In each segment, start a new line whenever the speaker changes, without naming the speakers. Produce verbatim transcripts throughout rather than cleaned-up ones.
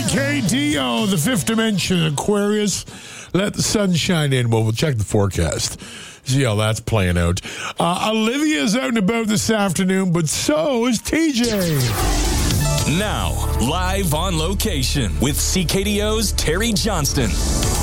K D O, the fifth dimension, Aquarius. Let the sun shine in. Well, we'll check the forecast. See how that's playing out. Uh, Olivia's out and about this afternoon, but so is T J.
Now, live on location with C K D O's Terry Johnston.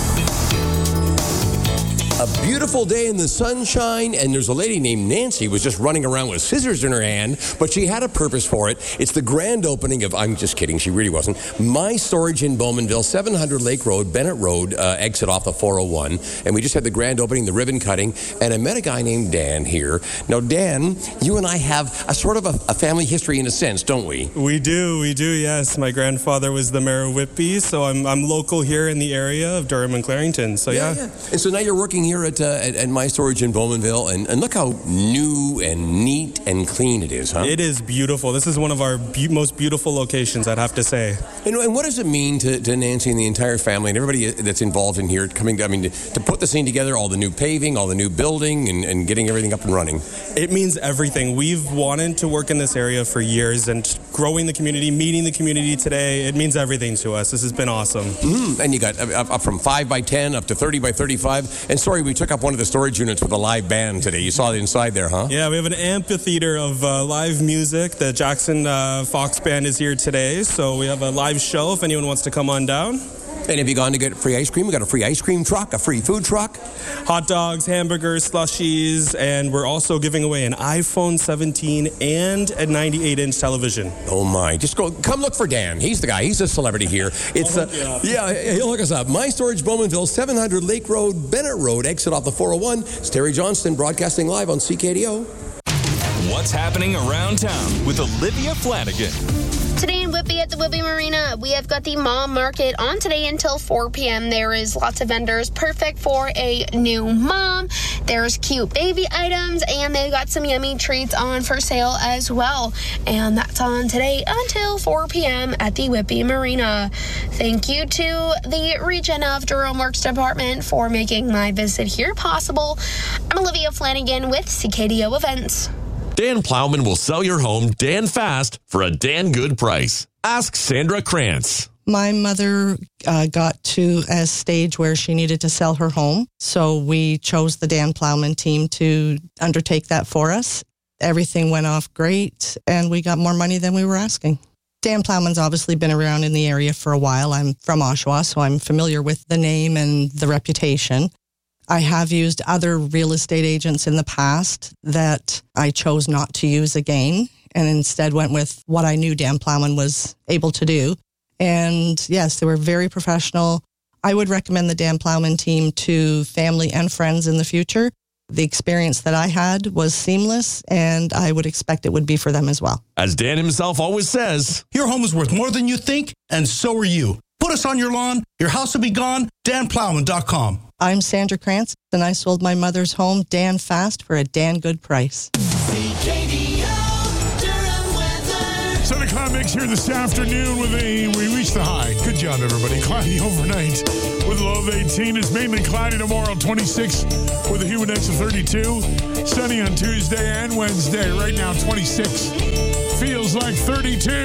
A beautiful day in the sunshine, and there's a lady named Nancy who was just running around with scissors in her hand, but she had a purpose for it. It's the grand opening of, I'm just kidding, she really wasn't, My Storage in Bowmanville, seven hundred Lake Road, Bennett Road, uh, exit off the four oh one, and we just had the grand opening, the ribbon cutting, and I met a guy named Dan here. Now, Dan, you and I have a sort of a, a family history in a sense, don't we?
We do, we do, yes. My grandfather was the mayor of Whitby, so I'm I'm local here in the area of Durham and Clarington, so yeah.
yeah. yeah. And so now you're working here at, uh, at, at My Storage in Bowmanville, and, and look how new and neat and clean it is, huh?
It is beautiful. This is one of our be- most beautiful locations, I'd have to say.
And, and what does it mean to, to Nancy and the entire family and everybody that's involved in here coming, I mean, to, to put the scene together, all the new paving, all the new building, and, and getting everything up and running?
It means everything. We've wanted to work in this area for years, and growing the community, meeting the community today, it means everything to us. This has been awesome.
Mm, and you got up, up from five by ten up to thirty by thirty-five. And sorry, we took up one of the storage units with a live band today. You saw it inside there, huh?
Yeah, we have an amphitheater of uh, live music. The Jackson uh, Fox Band is here today, so we have a live show if anyone wants to come on down.
And have you gone to get free ice cream? We got a free ice cream truck, a free food truck.
Hot dogs, hamburgers, slushies, and we're also giving away an iPhone seventeen and a ninety-eight inch television.
Oh my, just go, come look for Dan. He's the guy, he's a celebrity here. It's, uh, yeah, he'll look us up. My Storage Bowmanville, seven hundred Lake Road, Bennett Road, exit off the four oh one. It's Terry Johnston broadcasting live on C K D O.
What's happening around town with Olivia Flanagan?
Today in Whitby at the Whitby Marina, we have got the mom market on today until four p.m. There is lots of vendors, perfect for a new mom. There's cute baby items, and they've got some yummy treats on for sale as well. And that's on today until four p.m. at the Whitby Marina. Thank you to the Region of Durham Works Department for making my visit here possible. I'm Olivia Flanagan with C K D O Events.
Dan Plowman will sell your home Dan fast for a Dan good price. Ask Sandra Krantz.
My mother uh, got to a stage where she needed to sell her home, so we chose the Dan Plowman team to undertake that for us. Everything went off great, and we got more money than we were asking. Dan Plowman's obviously been around in the area for a while. I'm from Oshawa, so I'm familiar with the name and the reputation. I have used other real estate agents in the past that I chose not to use again, and instead went with what I knew Dan Plowman was able to do. And yes, they were very professional. I would recommend the Dan Plowman team to family and friends in the future. The experience that I had was seamless, and I would expect it would be for them as well.
As Dan himself always says,
your home is worth more than you think, and so are you. Put us on your lawn, your house will be gone, dan plowman dot com.
I'm Sandra Krantz, and I sold my mother's home Dan fast for a Dan good price.
Sunny Cloud Mix here this afternoon with a, we reached the high. Good job, everybody. Cloudy overnight with a low of eighteen. It's mainly cloudy tomorrow, twenty-six with a humid index of thirty-two. Sunny on Tuesday and Wednesday. Right now, twenty-six. Feels like thirty-two.